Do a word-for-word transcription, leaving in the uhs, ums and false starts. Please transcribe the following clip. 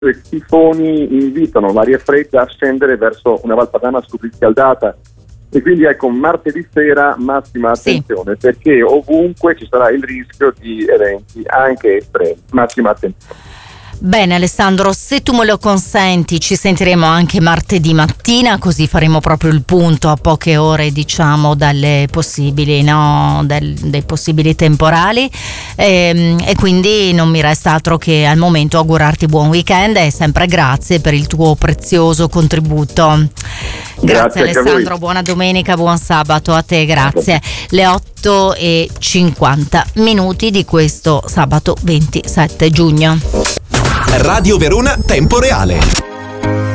i tifoni invitano l'aria fredda a scendere verso una Valpadana surriscaldata. E quindi ecco, martedì sera massima attenzione, sì, perché ovunque ci sarà il rischio di eventi anche estremi, massima attenzione. Bene Alessandro, se tu me lo consenti ci sentiremo anche martedì mattina, così faremo proprio il punto a poche ore diciamo dalle possibili, no, del, dei possibili temporali e, e quindi non mi resta altro che al momento augurarti buon weekend e sempre grazie per il tuo prezioso contributo. Grazie, grazie Alessandro, buona domenica, buon sabato a te, grazie. Le otto e cinquanta minuti di questo sabato ventisette giugno. Radio Verona Tempo Reale.